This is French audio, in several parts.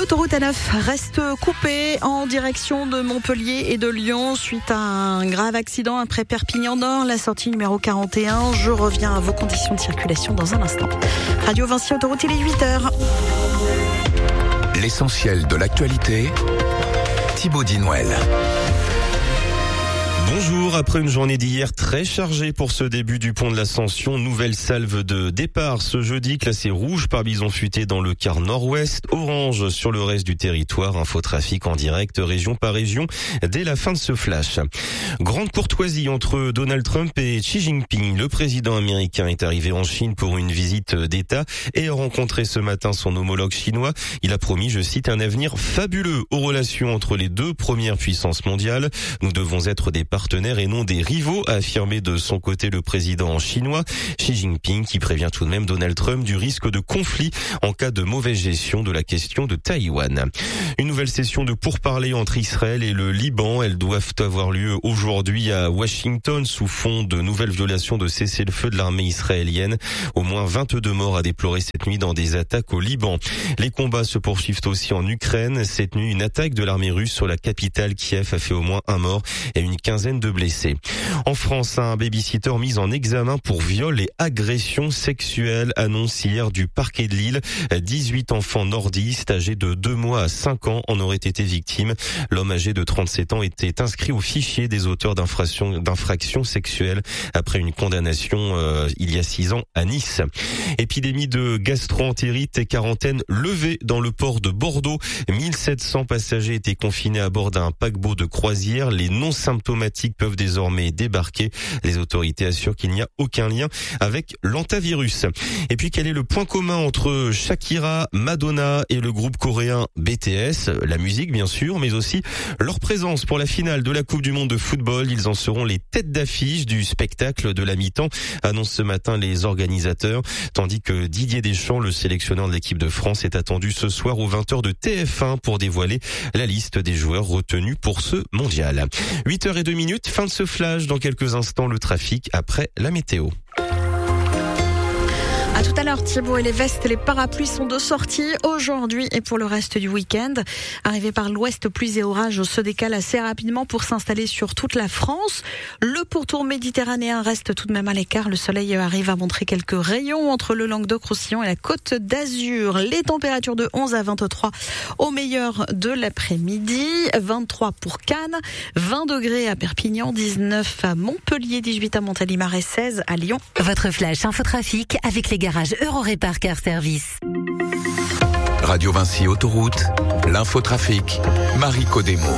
L'autoroute A9 reste coupée en direction de Montpellier et de Lyon suite à un grave accident après Perpignan Nord, la sortie numéro 41. Je reviens à vos conditions de circulation dans un instant. Radio Vinci Autoroute, il est 8h. L'essentiel de l'actualité, Thibaut Dinouel. Bonjour, après une journée d'hier très chargée pour ce début du pont de l'Ascension, nouvelle salve de départ ce jeudi, classé rouge par bison futé dans le quart nord-ouest, orange sur le reste du territoire, infotrafic en direct région par région dès la fin de ce flash. Grande courtoisie entre Donald Trump et Xi Jinping. Le président américain est arrivé en Chine pour une visite d'État et a rencontré ce matin son homologue chinois. Il a promis, je cite, un avenir fabuleux aux relations entre les deux premières puissances mondiales. Nous devons être des partenaires et non des rivaux, a affirmé de son côté le président chinois. Xi Jinping qui prévient tout de même Donald Trump du risque de conflit en cas de mauvaise gestion de la question de Taïwan. Une nouvelle session de pourparlers entre Israël et le Liban. Elles doivent avoir lieu aujourd'hui à Washington sous fond de nouvelles violations de cessez-le-feu de l'armée israélienne. Au moins 22 morts à déplorer cette nuit dans des attaques au Liban. Les combats se poursuivent aussi en Ukraine. Cette nuit, une attaque de l'armée russe sur la capitale Kiev a fait au moins un mort et une quinzaine de blessés. En France, un babysitter mis en examen pour viol et agression sexuelle, annonce hier du parquet de Lille. 18 enfants nordistes âgés de 2 mois à 5 ans en auraient été victimes. L'homme âgé de 37 ans était inscrit au fichier des auteurs d'infractions sexuelles après une condamnation il y a 6 ans à Nice. Épidémie de gastro-entérite et quarantaine levée dans le port de Bordeaux. 1700 passagers étaient confinés à bord d'un paquebot de croisière. Les non-symptomatiques peuvent désormais débarquer. Les autorités assurent qu'il n'y a aucun lien avec l'hantavirus. Et puis quel est le point commun entre Shakira, Madonna et le groupe coréen BTS? La musique bien sûr, mais aussi leur présence pour la finale de la Coupe du Monde de football. Ils en seront les têtes d'affiche du spectacle de la mi-temps, annoncent ce matin les organisateurs, tandis que Didier Deschamps, le sélectionneur de l'équipe de France, est attendu ce soir aux 20h de TF1 pour dévoiler la liste des joueurs retenus pour ce mondial. 8h02, fin de ce flash. Dans quelques instants, le trafic après la météo. À tout à l'heure, Thibaut, et les vestes et les parapluies sont de sortie aujourd'hui et pour le reste du week-end. Arrivé par l'ouest, pluie et orage se décalent assez rapidement pour s'installer sur toute la France. Le pourtour méditerranéen reste tout de même à l'écart. Le soleil arrive à montrer quelques rayons entre le Languedoc-Roussillon et la Côte d'Azur. Les températures de 11 à 23 au meilleur de l'après-midi. 23 pour Cannes, 20 degrés à Perpignan, 19 à Montpellier, 18 à Montélimar et 16 à Lyon. Votre flash infotrafic avec les garages Eurorépar Car Service. Radio Vinci Autoroute, l'infotrafic, Marie Codemo.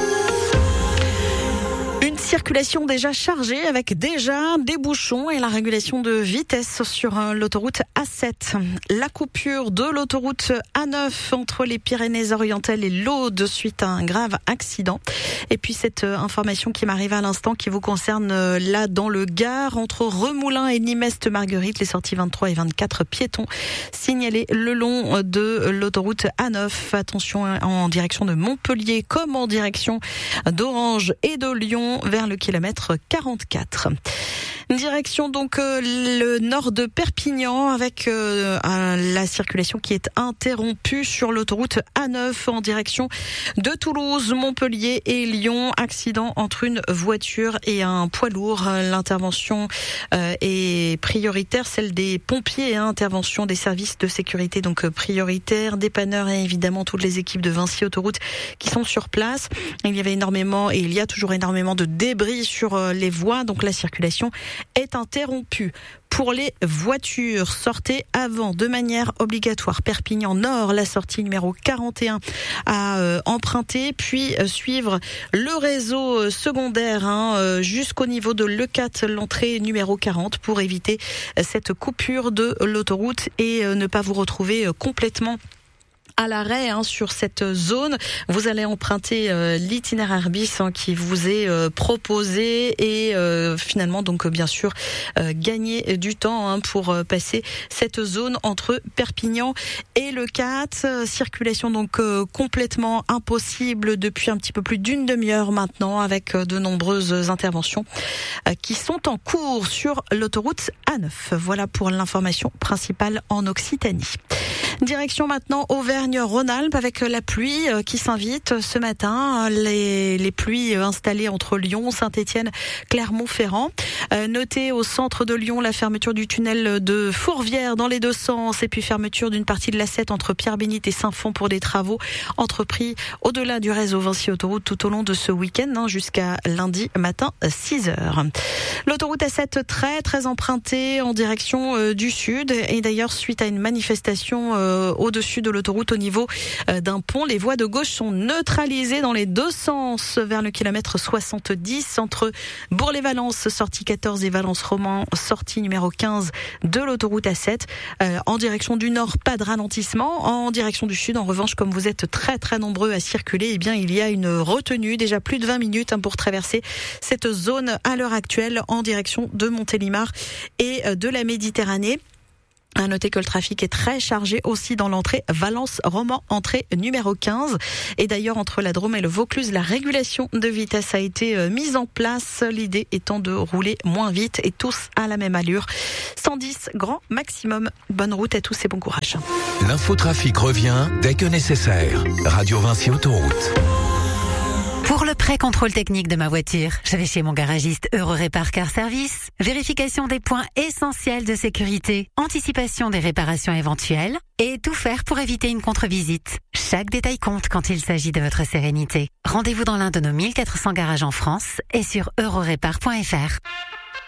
Une circulation déjà chargée avec déjà des bouchons et la régulation de vitesse sur l'autoroute A7. La coupure de l'autoroute A9 entre les Pyrénées-Orientales et l'Aude suite à un grave accident. Et puis cette information qui m'arrive à l'instant qui vous concerne là dans le Gard entre Remoulins et Nimeste-Marguerite, les sorties 23 et 24 piétons signalés le long de l'autoroute A9. Attention en direction de Montpellier comme en direction d'Orange et de Lyon vers le kilomètre 44. Direction donc le nord de Perpignan avec la circulation qui est interrompue sur l'autoroute A9 en direction de Toulouse, Montpellier et Lyon. Accident entre une voiture et un poids lourd. L'intervention est prioritaire, celle des pompiers, intervention des services de sécurité donc prioritaire, dépanneurs et évidemment toutes les équipes de Vinci Autoroute qui sont sur place. Il y avait énormément et il y a toujours énormément de débris sur les voies, donc la circulation est interrompue. Pour les voitures, sortez avant de manière obligatoire. Perpignan Nord, la sortie numéro 41 à emprunter, puis suivre le réseau secondaire jusqu'au niveau de l'E4, l'entrée numéro 40 pour éviter cette coupure de l'autoroute et ne pas vous retrouver complètement à l'arrêt sur cette zone. Vous allez emprunter l'itinéraire bis qui vous est proposé et finalement donc bien sûr gagner du temps pour passer cette zone entre Perpignan et le 4. Circulation donc complètement impossible depuis un petit peu plus d'une demi-heure maintenant avec de nombreuses interventions qui sont en cours sur l'autoroute A9. Voilà pour l'information principale en Occitanie. Direction maintenant Auvergne Auvergne-Rhône-Alpes avec la pluie qui s'invite ce matin. Les pluies installées entre Lyon, Saint-Étienne, Clermont-Ferrand. Notez au centre de Lyon la fermeture du tunnel de Fourvière dans les deux sens et puis fermeture d'une partie de l'A7 entre Pierre-Bénite et Saint-Fond pour des travaux entrepris au-delà du réseau Vinci Autoroute tout au long de ce week-end jusqu'à lundi matin 6h. L'autoroute A7 très empruntée en direction du sud et d'ailleurs suite à une manifestation au-dessus de l'autoroute au niveau d'un pont, les voies de gauche sont neutralisées dans les deux sens vers le kilomètre 70 entre Bourg-les-Valences sortie 14 et Valence-Roman sortie numéro 15 de l'autoroute A7. En direction du nord, pas de ralentissement. En direction du sud, en revanche, comme vous êtes très nombreux à circuler, eh bien il y a une retenue, déjà plus de 20 minutes pour traverser cette zone à l'heure actuelle en direction de Montélimar et de la Méditerranée. À noter que le trafic est très chargé aussi dans l'entrée Valence-Roman, entrée numéro 15. Et d'ailleurs, entre la Drôme et le Vaucluse, la régulation de vitesse a été mise en place. L'idée étant de rouler moins vite et tous à la même allure. 110 grand maximum. Bonne route à tous et bon courage. L'infotrafic revient dès que nécessaire. Radio Vinci Autoroute. Pour le pré-contrôle technique de ma voiture, je vais chez mon garagiste Eurorépar Car Service. Vérification des points essentiels de sécurité, anticipation des réparations éventuelles et tout faire pour éviter une contre-visite. Chaque détail compte quand il s'agit de votre sérénité. Rendez-vous dans l'un de nos 1400 garages en France et sur eurorépar.fr.